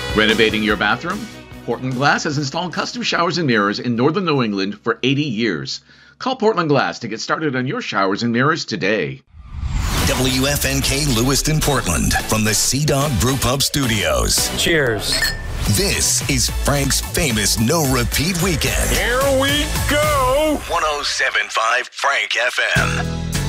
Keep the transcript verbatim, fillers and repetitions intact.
Renovating your bathroom? Portland Glass has installed custom showers and mirrors in northern New England for eighty years. Call Portland Glass to get started on your showers and mirrors today. W F N K Lewiston, Portland, from the Sea Dog Brew Pub Studios. Cheers. This is Frank's famous No Repeat Weekend. Here we go. one oh seven point five Frank F M.